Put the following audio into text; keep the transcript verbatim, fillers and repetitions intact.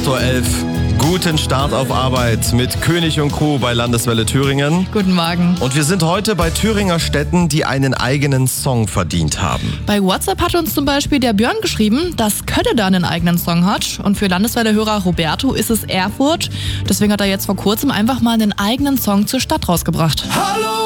Detektor elf. Guten Start auf Arbeit mit König und Crew bei Landeswelle Thüringen. Guten Morgen. Und wir sind heute bei Thüringer Städten, die einen eigenen Song verdient haben. Bei WhatsApp hat uns zum Beispiel der Björn geschrieben, dass Köthe einen eigenen Song hat. Und für Landeswelle-Hörer Roberto ist es Erfurt. Deswegen hat er jetzt vor kurzem einfach mal einen eigenen Song zur Stadt rausgebracht. Hallo!